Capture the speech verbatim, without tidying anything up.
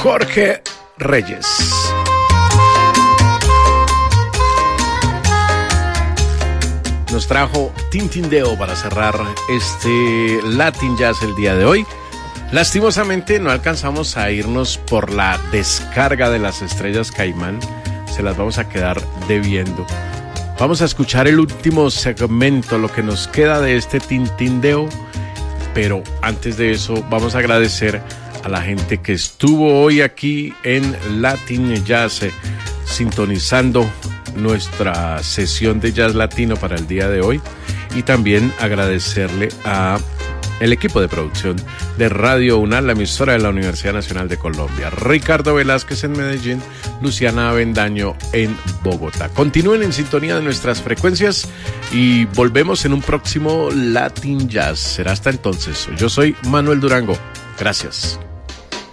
Jorge Reyes. Nos trajo Tintindeo para cerrar este Latin Jazz el día de hoy. Lastimosamente no alcanzamos a irnos por la descarga de las estrellas Caimán. Se las vamos a quedar debiendo. Vamos a escuchar el último segmento, lo que nos queda de este Tintindeo. Pero antes de eso vamos a agradecer a la gente que estuvo hoy aquí en Latin Jazz, eh, sintonizando nuestra sesión de jazz latino para el día de hoy, y también agradecerle a el equipo de producción de Radio UNAL, la emisora de la Universidad Nacional de Colombia, Ricardo Velázquez en Medellín, Luciana Avendaño en Bogotá. Continúen en sintonía de nuestras frecuencias y volvemos en un próximo Latin Jazz. Será hasta entonces. Yo soy Manuel Durango. Gracias.